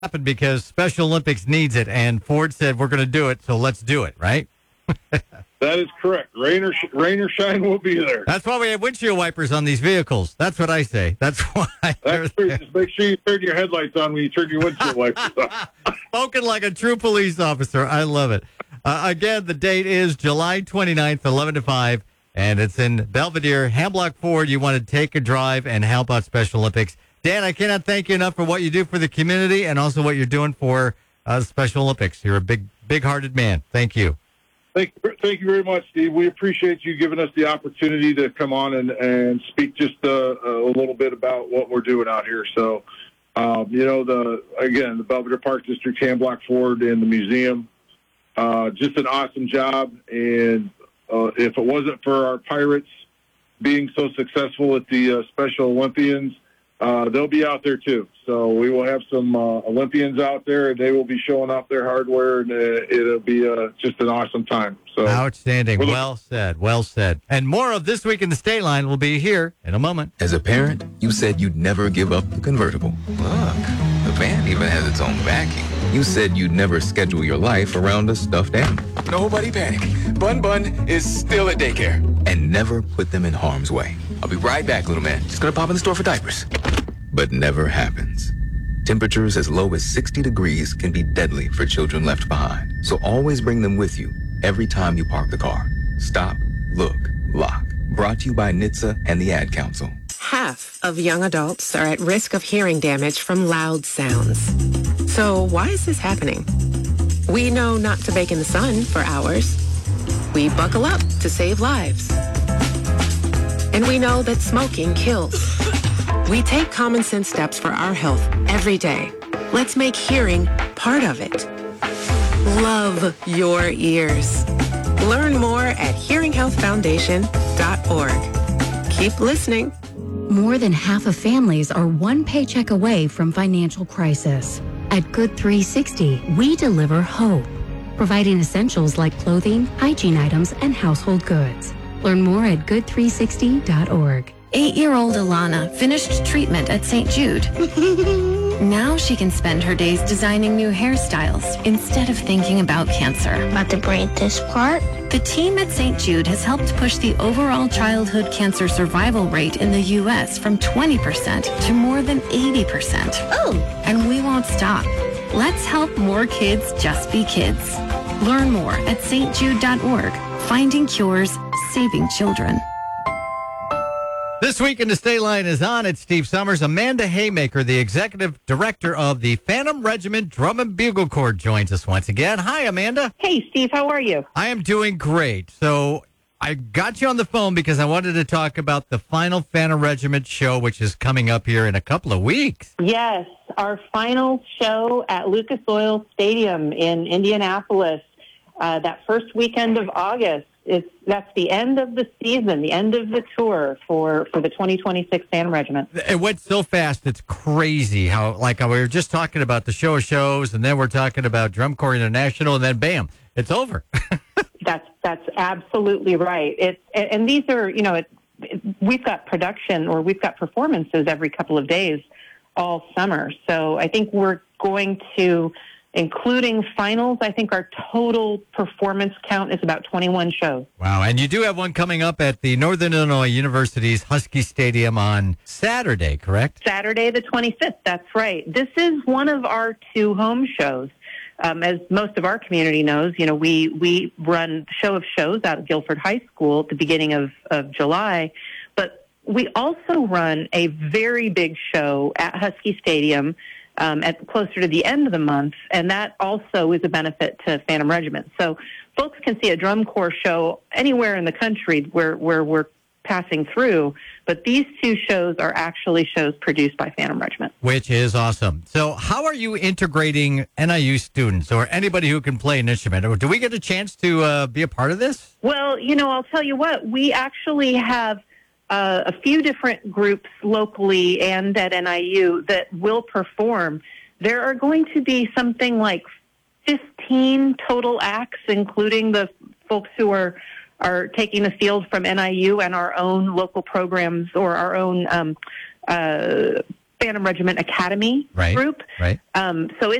happened because Special Olympics needs it, and Ford said, we're going to do it, so let's do it, right? That is correct. Rain or shine, we'll be there. That's why we have windshield wipers on these vehicles. That's what I say. That's why. That's true. Just make sure you turn your headlights on when you turn your windshield wipers on. Spoken like a true police officer. I love it. Again, the date is July 29th, 11 to 5, and it's in Belvedere. Hamblock Ford, you want to take a drive and help out Special Olympics. Dan, I cannot thank you enough for what you do for the community and also what you're doing for Special Olympics. You're a big-hearted man. Thank you. Thank you very much, Steve. We appreciate you giving us the opportunity to come on and speak just a little bit about what we're doing out here. So, the Belvedere Park District, Hamblock Ford, and the museum, just an awesome job. And if it wasn't for our Pirates being so successful at the Special Olympians, they'll be out there too. So we will have some Olympians out there, and they will be showing off their hardware, and it'll be just an awesome time. So outstanding. Well said. Well said. And more of This Week in the State Line will be here in a moment. As a parent, you said you'd never give up the convertible. Look, the van even has its own backing. You said you'd never schedule your life around a stuffed animal. Nobody panic. Bun is still at daycare. And never put them in harm's way. I'll be right back, little man. Just gonna pop in the store for diapers. But never happens. Temperatures as low as 60 degrees can be deadly for children left behind. So always bring them with you every time you park the car. Stop, look, lock. Brought to you by NHTSA and the Ad Council. Half of young adults are at risk of hearing damage from loud sounds. So why is this happening? We know not to bake in the sun for hours. We buckle up to save lives. And we know that smoking kills. We take common sense steps for our health every day. Let's make hearing part of it. Love your ears. Learn more at hearinghealthfoundation.org. Keep listening. More than half of families are one paycheck away from financial crisis. At Good 360, we deliver hope, providing essentials like clothing, hygiene items, and household goods. Learn more at good360.org. 8-year-old Alana finished treatment at St. Jude. Now she can spend her days designing new hairstyles instead of thinking about cancer. About to braid this part? The team at St. Jude has helped push the overall childhood cancer survival rate in the U.S. from 20% to more than 80%. Oh! And we won't stop. Let's help more kids just be kids. Learn more at stjude.org. Finding cures, saving children. This Week in the State Line is on. It's Steve Summers. Amanda Haymaker, the executive director of the Phantom Regiment Drum and Bugle Corps, joins us once again. Hi, Amanda. Hey, Steve. How are you? I am doing great. So I got you on the phone because I wanted to talk about the final Phantom Regiment show, which is coming up here in a couple of weeks. Yes, our final show at Lucas Oil Stadium in Indianapolis, that first weekend of August. That's the end of the season, the end of the tour for the 2026 Phantom Regiment. It went so fast, it's crazy how we were just talking about the show of shows, and then we're talking about Drum Corps International, and then bam, it's over. That's absolutely right. And these are, we've got production or we've got performances every couple of days all summer. So I think we're going to, including finals, I think our total performance count is about 21 shows. Wow. And you do have one coming up at the Northern Illinois University's Husky Stadium on Saturday, correct? Saturday the 25th, that's right. This is one of our two home shows. As most of our community knows, we run Show of Shows out of Guilford High School at the beginning of July, but we also run a very big show at Husky Stadium at closer to the end of the month, and that also is a benefit to Phantom Regiment. So folks can see a drum corps show anywhere in the country where we're passing through, but these two shows are actually shows produced by Phantom Regiment. Which is awesome. So how are you integrating NIU students or anybody who can play an instrument? Or do we get a chance to be a part of this? Well, I'll tell you what, we actually have a few different groups locally and at NIU that will perform. There are going to be something like 15 total acts, including the folks who are taking the field from NIU and our own local programs or our own Phantom Regiment Academy Right, group. right. So